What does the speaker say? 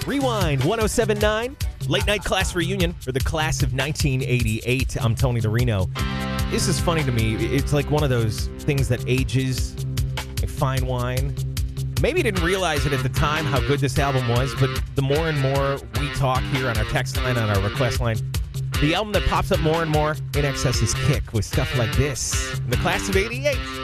Rewind 1079, late night class reunion for the class of 1988. I'm Tony DeRino. This is funny to me. It's like one of those things that ages, like fine wine. Maybe you didn't realize it at the time how good this album was, but the more and more we talk here on our text line, on our request line, the album that pops up more and more in excess is Kick with stuff like this. In the class of 88.